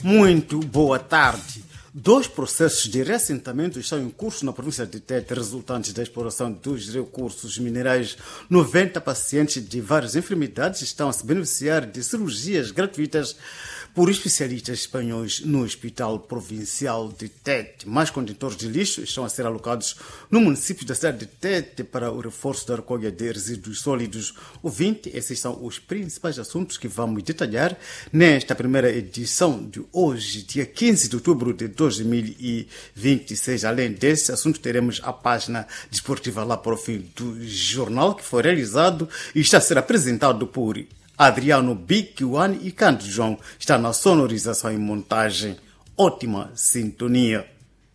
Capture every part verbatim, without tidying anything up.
Muito boa tarde. Dois processos de reassentamento estão em curso na província de Tete, resultantes da exploração dos recursos minerais. noventa pacientes de várias enfermidades estão a se beneficiar de cirurgias gratuitas por especialistas espanhóis no Hospital Provincial de Tete. Mais contentores de lixo estão a ser alocados no município da cidade de Tete para o reforço da recolha de resíduos sólidos. Ouvinte, esses são os principais assuntos que vamos detalhar nesta primeira edição de hoje, dia quinze de outubro de dois mil e vinte e seis. Além desse assunto, teremos a página desportiva lá para o fim do jornal, que foi realizado e está a ser apresentado por Adriano Biquiwan e Canto João. Está na sonorização e montagem. Ótima sintonia.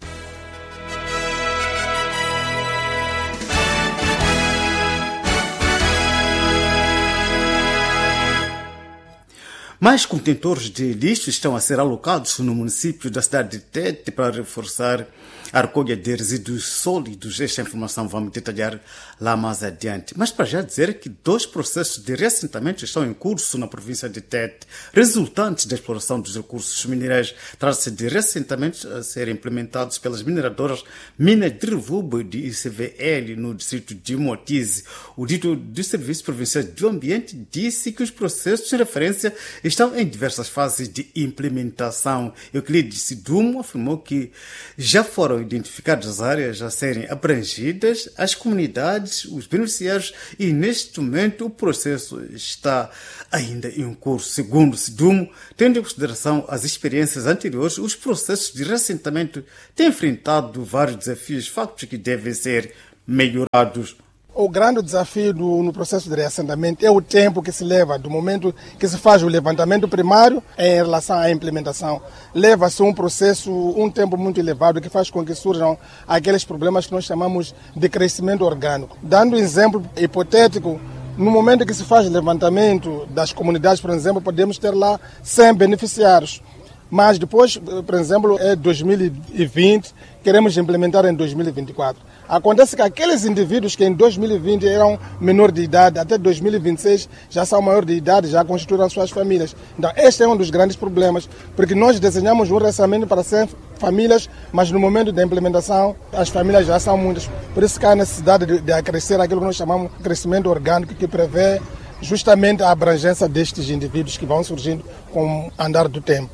Mais contentores de lixo estão a ser alocados no município da cidade de Tete para reforçar a recolha de resíduos sólidos. Esta informação vamos detalhar lá mais adiante. Mas para já dizer que dois processos de reassentamento estão em curso na província de Tete, resultantes da exploração dos recursos minerais. Trata-se de reassentamentos a serem implementados pelas mineradoras Minas de Revubo de I C V L no distrito de Moatize. O diretor do Serviço Provincial do Ambiente disse que os processos de referência estão em diversas fases de implementação. Euclides Sidumo afirmou que já foram identificadas as áreas a serem abrangidas, as comunidades, os beneficiários, e neste momento o processo está ainda em curso. Segundo Sidumo, tendo em consideração as experiências anteriores, os processos de reassentamento têm enfrentado vários desafios, factos que devem ser melhorados. O grande desafio do, no processo de reassentamento é o tempo que se leva do momento que se faz o levantamento primário em relação à implementação. Leva-se um processo, um tempo muito elevado que faz com que surjam aqueles problemas que nós chamamos de crescimento orgânico. Dando um exemplo hipotético, no momento que se faz o levantamento das comunidades, por exemplo, podemos ter lá cem beneficiários. Mas depois, por exemplo, é dois mil e vinte, queremos implementar em dois mil e vinte e quatro. Acontece que aqueles indivíduos que em dois mil e vinte eram menor de idade, até dois mil e vinte e seis já são maior de idade, já constituíram suas famílias. Então, este é um dos grandes problemas, porque nós desenhamos um reassentamento para cem famílias, mas no momento da implementação as famílias já são muitas. Por isso que há necessidade de, de acrescer aquilo que nós chamamos de crescimento orgânico, que prevê justamente a abrangência destes indivíduos que vão surgindo com o andar do tempo.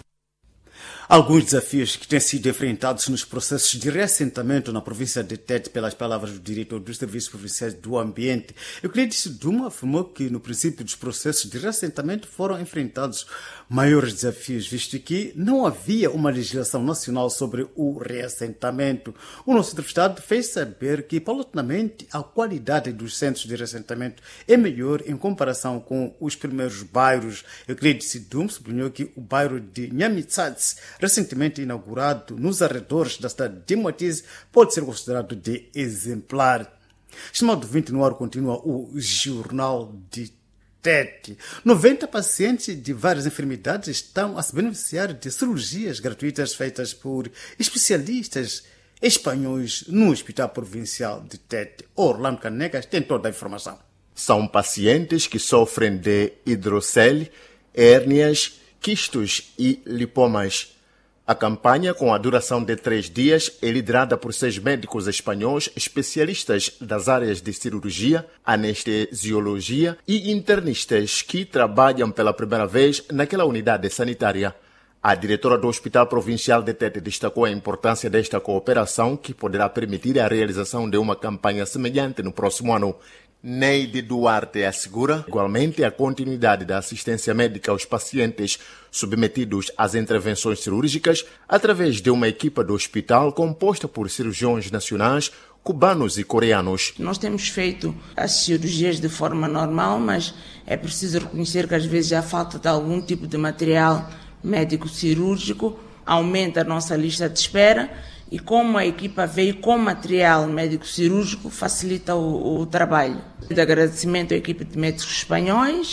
Alguns desafios que têm sido enfrentados nos processos de reassentamento na província de Tete, pelas palavras do diretor dos Serviços Provinciais do Ambiente. Euclides Duma afirmou que, no princípio dos processos de reassentamento, foram enfrentados maiores desafios, visto que não havia uma legislação nacional sobre o reassentamento. O nosso entrevistado fez saber que, paulatinamente, a qualidade dos centros de reassentamento é melhor em comparação com os primeiros bairros. Euclides Duma sublinhou que o bairro de Nhamitsats, recentemente inaugurado nos arredores da cidade de Moatize, pode ser considerado de exemplar. Estimado ouvinte, no ar continua o Jornal de Tete. noventa pacientes de várias enfermidades estão a se beneficiar de cirurgias gratuitas feitas por especialistas espanhóis no Hospital Provincial de Tete. Orlando Canegas tem toda a informação. São pacientes que sofrem de hidrocele, hérnias, quistos e lipomas. A campanha, com a duração de três dias, é liderada por seis médicos espanhóis especialistas das áreas de cirurgia, anestesiologia e internistas que trabalham pela primeira vez naquela unidade sanitária. A diretora do Hospital Provincial de Tete destacou a importância desta cooperação, que poderá permitir a realização de uma campanha semelhante no próximo ano. Neide Duarte assegura igualmente a continuidade da assistência médica aos pacientes submetidos às intervenções cirúrgicas através de uma equipa do hospital composta por cirurgiões nacionais, cubanos e coreanos. Nós temos feito as cirurgias de forma normal, mas é preciso reconhecer que às vezes há falta de algum tipo de material médico cirúrgico, aumenta a nossa lista de espera. E como a equipa veio com material médico-cirúrgico, facilita o, o trabalho. De agradecimento à equipe de médicos espanhóis,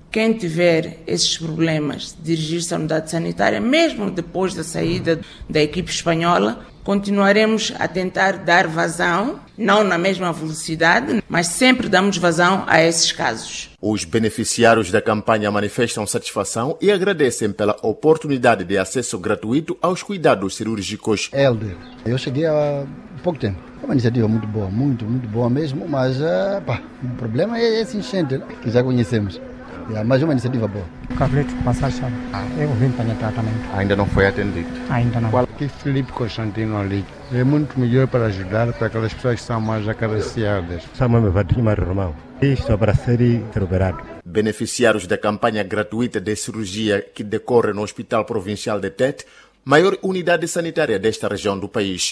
quem tiver esses problemas, dirigir-se à unidade sanitária, mesmo depois da saída da equipe espanhola, continuaremos a tentar dar vazão, não na mesma velocidade, mas sempre damos vazão a esses casos. Os beneficiários da campanha manifestam satisfação e agradecem pela oportunidade de acesso gratuito aos cuidados cirúrgicos. Helder, eu cheguei há pouco tempo. É uma iniciativa muito boa, muito, muito boa mesmo, mas uh, pá, o problema é esse enchente, né, que já conhecemos. É, mas é uma iniciativa boa. Carlito, passagem. Eu vim para o tratamento. Ainda não foi atendido? Ainda não. Aqui Filipe Constantino ali. É muito melhor para ajudar para aquelas pessoas que são mais acariciadas. Sama-me vadinho mais normal. Isto para ser operado. Beneficiários da campanha gratuita de cirurgia que decorre no Hospital Provincial de Tete, maior unidade sanitária desta região do país.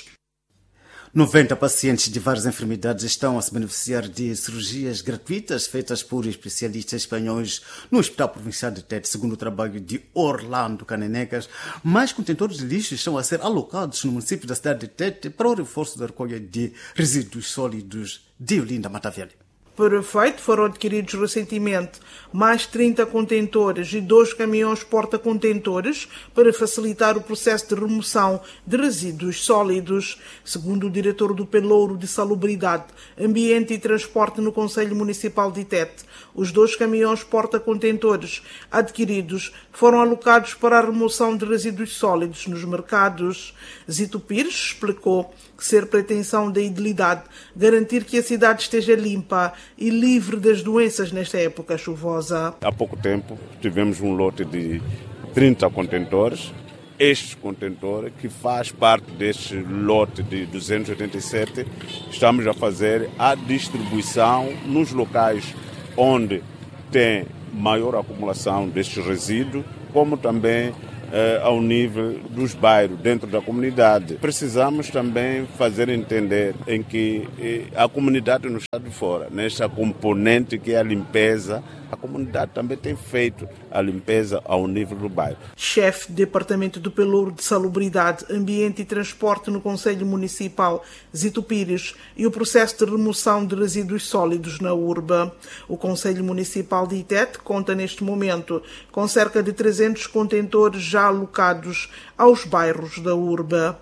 noventa pacientes de várias enfermidades estão a se beneficiar de cirurgias gratuitas feitas por especialistas espanhóis no Hospital Provincial de Tete, segundo o trabalho de Orlando Canenecas. Mais contentores de lixo estão a ser alocados no município da cidade de Tete para o reforço da recolha de resíduos sólidos de Olinda Matavelha. Para efeito, foram adquiridos recentemente mais trinta contentores e dois caminhões porta-contentores para facilitar o processo de remoção de resíduos sólidos, segundo o diretor do Pelouro de Salubridade, Ambiente e Transporte no Conselho Municipal de Tete. Os dois caminhões porta-contentores adquiridos foram alocados para a remoção de resíduos sólidos nos mercados. Zito Pires explicou que ser pretensão da idilidade garantir que a cidade esteja limpa e livre das doenças nesta época chuvosa. Há pouco tempo tivemos um lote de trinta contentores. Este contentor, que faz parte deste lote de duzentos e oitenta e sete, estamos a fazer a distribuição nos locais onde tem maior acumulação destes resíduos, como também eh, ao nível dos bairros, dentro da comunidade. Precisamos também fazer entender em que eh, a comunidade não está de fora, nesta componente que é a limpeza. A comunidade também tem feito a limpeza ao nível do bairro. Chefe do Departamento do Pelouro de Salubridade, Ambiente e Transporte no Conselho Municipal, Zito Pires, e o processo de remoção de resíduos sólidos na urba. O Conselho Municipal de Tete conta neste momento com cerca de trezentos contentores já alocados aos bairros da urba.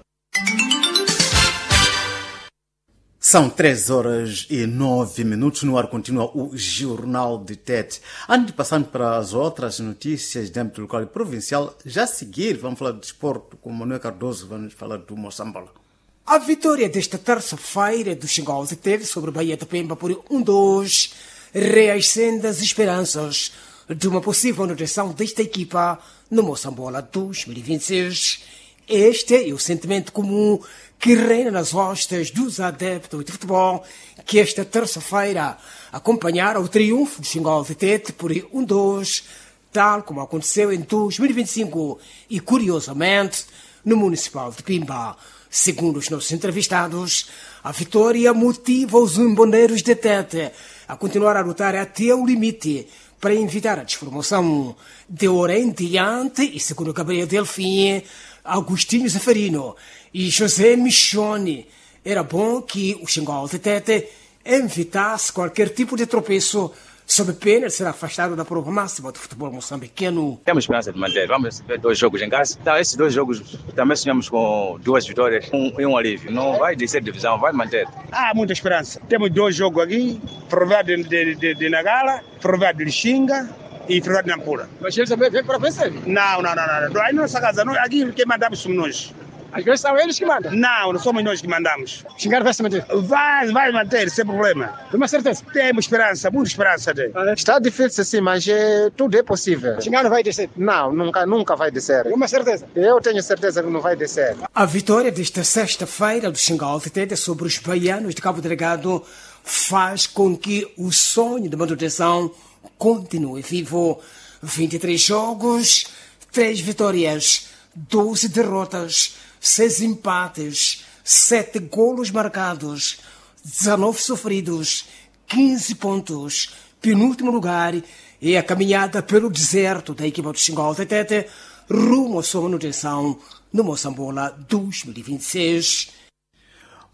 São três horas e nove minutos. No ar continua o Jornal de Tete. Antes de passarmos para as outras notícias de âmbito local e provincial, já a seguir vamos falar de desporto com Manuel Cardoso, vamos falar do Moçambola. A vitória desta terça-feira do Xingol de Tete sobre a Bahia de Pemba por um a dois reacende as esperanças de uma possível nutrição desta equipa no Moçambola dois mil e vinte e seis. Este é o sentimento comum que reina nas hostes dos adeptos de futebol que esta terça-feira acompanharam o triunfo do Xingol de Tete por um a dois, tal como aconteceu em dois mil e vinte e cinco e, curiosamente, no Municipal de Pimba. Segundo os nossos entrevistados, a vitória motiva os umboneiros de Tete a continuar a lutar até o limite para evitar a desformação. De hora em diante, e segundo Gabriel Delfim, Agostinho Zeferino e José Michone, era bom que o Xingol de Tete evitasse qualquer tipo de tropeço, sob pena de ser afastado da prova máxima do futebol moçambicano. Temos esperança de manter. Vamos ver dois jogos em casa. Então, esses dois jogos também sonhamos com duas vitórias um, e um alívio. Não vai descer de divisão, vai manter. Há muita esperança. Temos dois jogos aqui, Provar de, de, de, de Nagala, Provar de Lixinga e Provar de Nampula. Mas eles também vêm para vencer? Não, não, não, não. Aí na nossa casa, não, aqui quem mandamos somos nós. Às vezes são eles que mandam? Não, não somos nós que mandamos. Xingar vai se manter? Vai, vai manter, sem problema. Tem uma certeza? Temos esperança, muita esperança. Tem. Está difícil sim, mas é, tudo é possível. Xingar não vai descer? Não, nunca, nunca vai descer. Tem uma certeza? Eu tenho certeza que não vai descer. A vitória desta sexta-feira do Xingol de Tete sobre os baianos de Cabo Delgado faz com que o sonho de manutenção continue vivo. vinte e três jogos, três vitórias, doze derrotas, seis empates, sete golos marcados, dezenove sofridos, quinze pontos. Penúltimo lugar é a caminhada pelo deserto da equipa do Xingol de Tete rumo à sua manutenção no Moçambola dois mil e vinte e seis.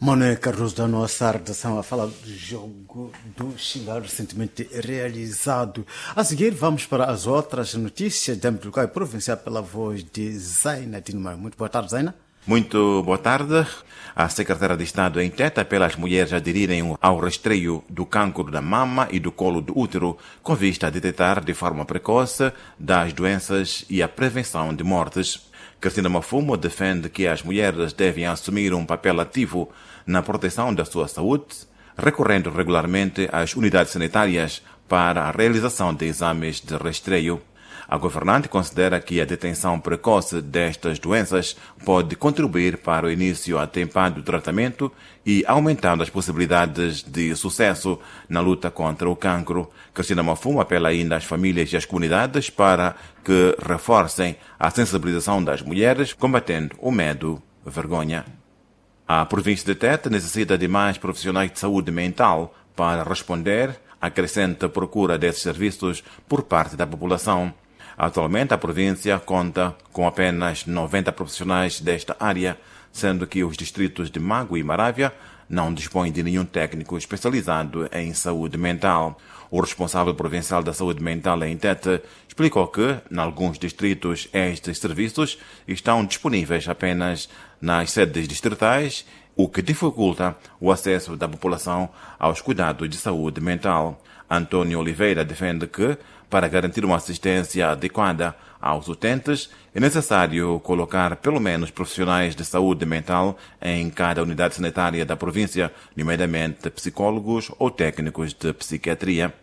Manuel Cardoso da nossa redação a falar do jogo do Xinga recentemente realizado. A seguir vamos para as outras notícias de âmbito local e provincial pela voz de Zaina Dinmar. Muito boa tarde, Zaina. Muito boa tarde. A secretária de Estado em Teta apela às mulheres a aderirem ao rastreio do cancro da mama e do colo do útero, com vista a detectar de forma precoce das doenças e a prevenção de mortes. Cristina Mafumo defende que as mulheres devem assumir um papel ativo na proteção da sua saúde, recorrendo regularmente às unidades sanitárias para a realização de exames de rastreio. A governante considera que a detenção precoce destas doenças pode contribuir para o início atempado do tratamento e aumentando as possibilidades de sucesso na luta contra o cancro. Cristina Mafumo apela ainda às famílias e às comunidades para que reforcem a sensibilização das mulheres, combatendo o medo e vergonha. A província de Tete necessita de mais profissionais de saúde mental para responder à crescente procura desses serviços por parte da população. Atualmente, a província conta com apenas noventa profissionais desta área, sendo que os distritos de Mago e Marávia não dispõem de nenhum técnico especializado em saúde mental. O responsável provincial da saúde mental em Tete explicou que, em alguns distritos, estes serviços estão disponíveis apenas nas sedes distritais, o que dificulta o acesso da população aos cuidados de saúde mental. Antônio Oliveira defende que, para garantir uma assistência adequada aos utentes, é necessário colocar pelo menos profissionais de saúde mental em cada unidade sanitária da província, nomeadamente psicólogos ou técnicos de psiquiatria.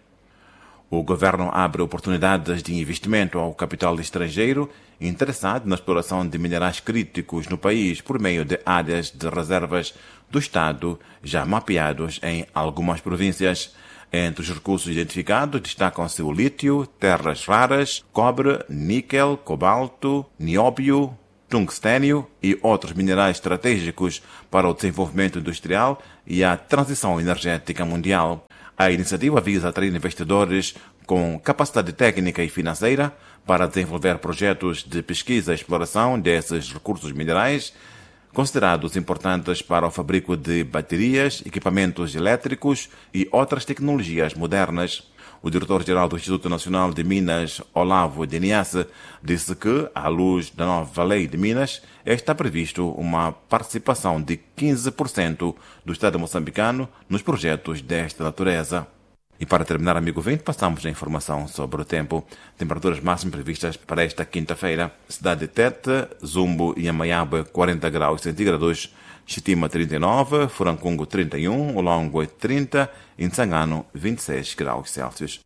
O governo abre oportunidades de investimento ao capital estrangeiro interessado na exploração de minerais críticos no país por meio de áreas de reservas do Estado já mapeados em algumas províncias. Entre os recursos identificados destacam-se o lítio, terras raras, cobre, níquel, cobalto, nióbio, tungstênio e outros minerais estratégicos para o desenvolvimento industrial e a transição energética mundial. A iniciativa visa atrair investidores com capacidade técnica e financeira para desenvolver projetos de pesquisa e exploração desses recursos minerais, considerados importantes para o fabrico de baterias, equipamentos elétricos e outras tecnologias modernas. O diretor-geral do Instituto Nacional de Minas, Olavo Deniasse, disse que, à luz da nova lei de Minas, está previsto uma participação de quinze por cento do Estado moçambicano nos projetos desta natureza. E para terminar, amigo ouvinte, passamos a informação sobre o tempo. Temperaturas máximas previstas para esta quinta-feira. Cidade de Tete, Zumbo e Amaiabe, quarenta graus centígrados. Chitima, trinta e nove. Furancungo, trinta e um. Olongo, trinta. E Ntsangano, vinte e seis graus Celsius.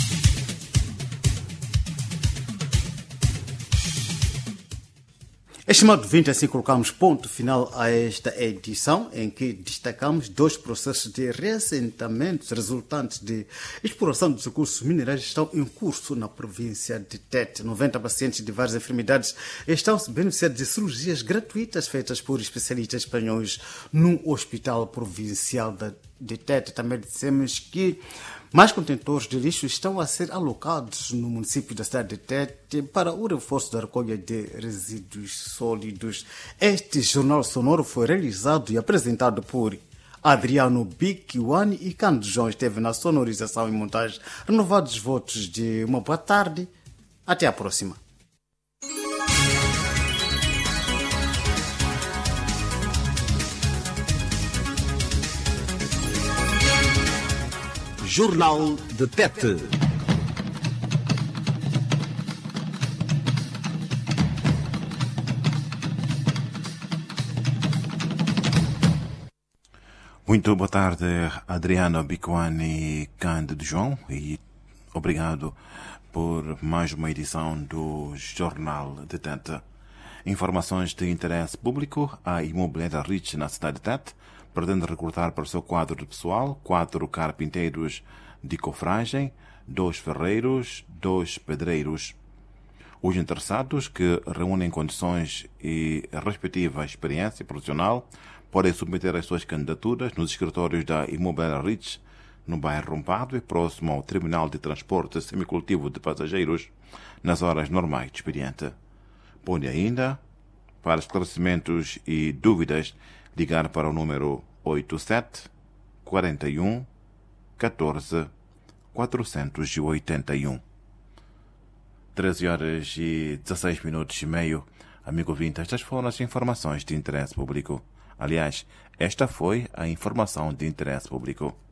Estimado vinte, assim colocamos ponto final a esta edição, em que destacamos dois processos de reassentamento resultantes de exploração dos recursos minerais estão em curso na província de Tete. noventa pacientes de várias enfermidades estão se beneficiando de cirurgias gratuitas feitas por especialistas espanhóis no Hospital Provincial de Tete. Também dissemos que mais contentores de lixo estão a ser alocados no município da cidade de Tete para o reforço da recolha de resíduos sólidos. Este jornal sonoro foi realizado e apresentado por Adriano Bikiwani e Cândido João esteve na sonorização e montagem. Renovados os votos de uma boa tarde. Até a próxima. Jornal de Tete. Muito boa tarde, Adriano Bicoani e Cândido João, e obrigado por mais uma edição do Jornal de Tete. Informações de interesse público: a Imobiliária Rich, na cidade de Tete, pretende recrutar para o seu quadro de pessoal quatro carpinteiros de cofragem, dois ferreiros, dois pedreiros. Os interessados, que reúnem condições e respectiva experiência profissional, podem submeter as suas candidaturas nos escritórios da Imobiliária Rich, no bairro Rompado e próximo ao Terminal de Transporte Semicoletivo de Passageiros, nas horas normais de expediente. Pode ainda, para esclarecimentos e dúvidas, ligar para o número oito sete quatro um quatorze quatrocentos e oitenta e um. treze horas e dezesseis minutos e meio. Amigo ouvinte, estas foram as informações de interesse público. Aliás, esta foi a informação de interesse público.